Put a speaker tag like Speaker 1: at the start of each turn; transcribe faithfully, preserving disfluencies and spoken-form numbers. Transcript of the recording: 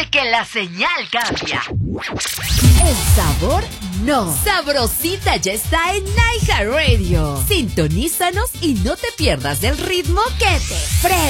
Speaker 1: porque la señal cambia.
Speaker 2: El sabor no. Sabrosita ya está en iHeartRadio. Sintonízanos y no te pierdas del ritmo que te frena.